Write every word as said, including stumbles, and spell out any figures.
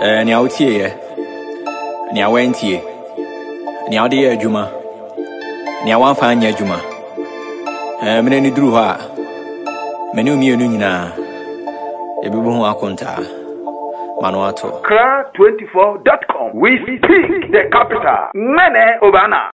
Eh, ni autie ye. Ni awentie. Ni audi adwuma. Ni awanfa anya adwuma. Eh, mene ni duru ha. Mene umienu nyina. Ebibu ho akonta. Manuato. Kra twenty-four dot com. We speak the capital. Mene Obana.